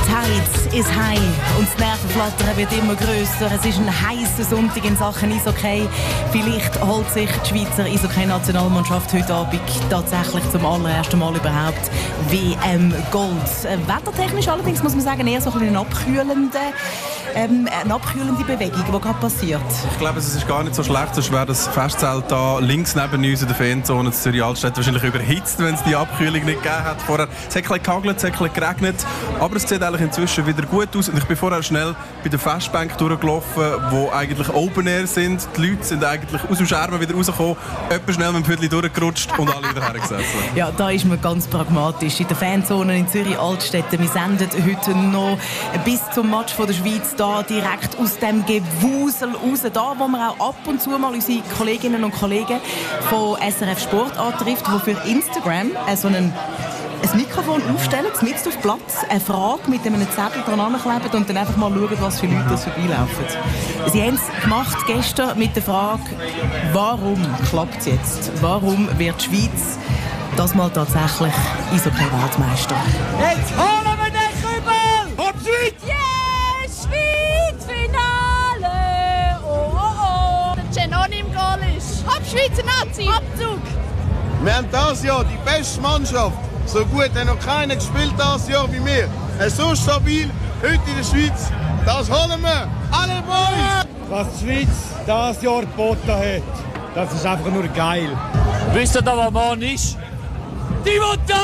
Tide is high und das Nervenflattern wird immer grösser. Es ist ein heißer Sonntag in Sachen Eishockey. Vielleicht holt sich die Schweizer Eishockey-Nationalmannschaft heute Abend tatsächlich zum allerersten Mal überhaupt WM Gold. Wettertechnisch allerdings muss man sagen, eher so eine abkühlende Bewegung, die gerade passiert. Ich glaube, es ist gar nicht so schlecht, sonst wäre das Festzelt da links neben uns in der Fanzone in Zürich-Altstedt wahrscheinlich überhitzt, wenn es die Abkühlung nicht gegeben hat. Vorher es hat ein bisschen gehagelt, es hat ein bisschen geregnet, aber es sieht eigentlich inzwischen wieder gut aus. Und ich bin vorher schnell bei der Festbank durchgelaufen, wo eigentlich Open Air sind. Die Leute sind eigentlich aus dem Schermen wieder rausgekommen, etwa schnell mit dem Viertel durchgerutscht und alle wieder hergesessen. Ja, da ist man ganz pragmatisch. In der Fanzone in Zürich-Altstedt, wir senden heute noch bis zum Match von der Schweiz da direkt aus dem Gewusel raus, da wo man auch ab und zu mal unsere Kolleginnen und Kollegen von SRF Sport antrifft, die für Instagram so ein Mikrofon aufstellen, mitten auf Platz, eine Frage mit einem Zettel dran kleben und dann einfach mal schauen, was für Leute das vorbeilaufen. Sie haben es gemacht gestern mit der Frage, warum klappt es jetzt? Warum wird die Schweiz das mal tatsächlich Eishockey-Weltmeister? Jetzt holen wir den Kübel! Hopp, Schweiz! Yeah, Schweiz, Finale! Oh, oh, oh! Der Genonim Goal ist. Hopp, Schweizer Nazi! Abzug! Wir haben dieses Jahr die beste Mannschaft. So gut hat noch keiner gespielt dieses Jahr wie wir. So stabil, heute in der Schweiz. Das holen wir! Alle Boys! Was die Schweiz dieses Jahr geboten hat, das ist einfach nur geil. Wisst ihr, was morgen ist? Die Montage!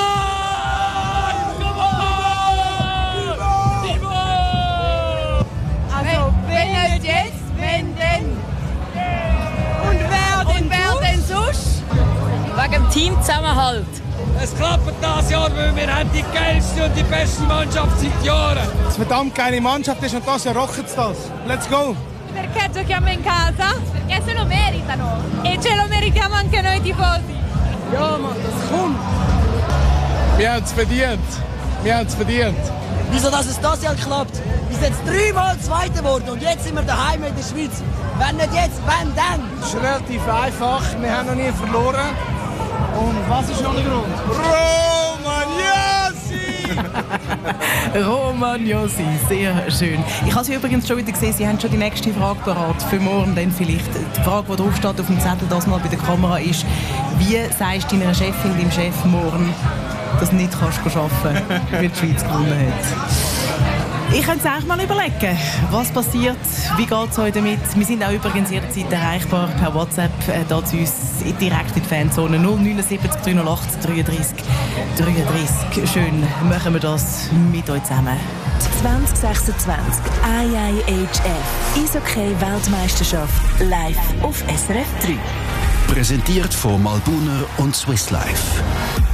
Also, wenn nicht jetzt, wenn denn? Und wer denn sonst? Wegen dem Teamzusammenhalt. Es klappt dieses Jahr, weil wir haben die geilste und die beste Mannschaft seit Jahren. Das eine verdammt geile Mannschaft ist und das rocket das. Let's go! Perché giochiamo in casa? Perché se lo meritano. E ce lo meritiamo anche noi tifosi. Ja, Mann, das kommt! Wir haben es verdient. Wir haben es verdient. Wieso, dass es das Jahr klappt? Wir sind jetzt 3-mal Zweiter geworden und jetzt sind wir daheim in der Schweiz. Wenn nicht jetzt, wann dann? Es ist relativ einfach. Wir haben noch nie verloren. Und was ist noch der Grund? Romagnosi! Romagnosi, sehr schön. Ich habe Sie übrigens schon wieder gesehen, Sie haben schon die nächste Frage parat für morgen. Dann vielleicht die Frage, die draufsteht auf dem Zettel, das mal bei der Kamera ist, wie sagst du deiner Chefin, deinem Chef morgen, dass du nicht arbeiten kannst, weil die Schweiz gewonnen hat? Ich könnte es eigentlich mal überlegen, was passiert, wie geht es euch damit. Wir sind auch übrigens jederzeit erreichbar per WhatsApp da zu uns direkt in die Fanzone 079 380 33 33. Schön machen wir das mit euch zusammen. 2026 IIHF Eishockey-Weltmeisterschaft live auf SRF 3. Präsentiert von Malbuner und Swiss Life.